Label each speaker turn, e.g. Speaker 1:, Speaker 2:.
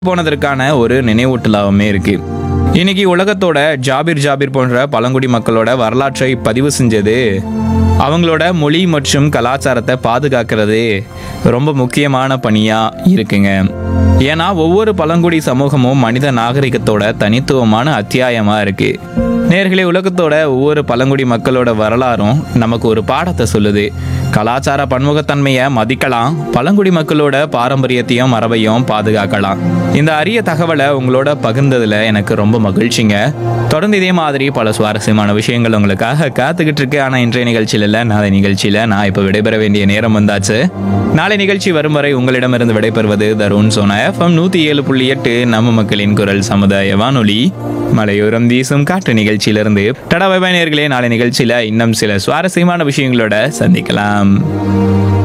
Speaker 1: போனதற்கான ஒரு நினைவூட்டலாகவுமே இருக்கு. இன்னைக்கு உலகத்தோட ஜாபிர் ஜாபிர் போன்ற பழங்குடி மக்களோட வரலாற்றை பதிவு செஞ்சது அவங்களோட மொழி மற்றும் கலாச்சாரத்தை பாதுகாக்கிறது ரொம்ப முக்கியமான பணியா இருக்குங்க. ஏன்னா ஒவ்வொரு பழங்குடி சமூகமும் மனித நாகரிகத்தோட தனித்துவமான அத்தியாயமா இருக்கு. நேர்களே, உலகத்தோட ஒவ்வொரு பழங்குடி மக்களோட வரலாறும் நமக்கு ஒரு பாடத்தை சொல்லுது. கலாச்சார பன்முகத்தன்மையை மதிக்கலாம், பழங்குடி மக்களோட பாரம்பரியத்தையும் மரபையும் பாதுகாக்கலாம். இந்த அரிய தகவலை உங்களோட பகிர்ந்ததுல எனக்கு ரொம்ப மகிழ்ச்சிங்க. தொடர்ந்து இதே மாதிரி பல சுவாரஸ்யமான விஷயங்கள் உங்களுக்காக காத்துக்கிட்டு இருக்கு. ஆனா இன்றைய நிகழ்ச்சியில் இல்ல, நாளை நிகழ்ச்சியில நான் இப்ப விடைபெற வேண்டிய நேரம் வந்தாச்சு. நாளை நிகழ்ச்சி வரும் வரை உங்களிடமிருந்து விடைபெறுவது தருண் சோனா FM 107.8 நம்ம மக்களின் குரல் சமுதாய வானொலி மலையோரம் வீசும் காற்று நிகழ்ச்சியிலிருந்து. டடா பை பை நேயர்களே. நாளை நிகழ்ச்சியில இன்னும் சில சுவாரஸ்யமான விஷயங்களோட சந்திக்கலாம்.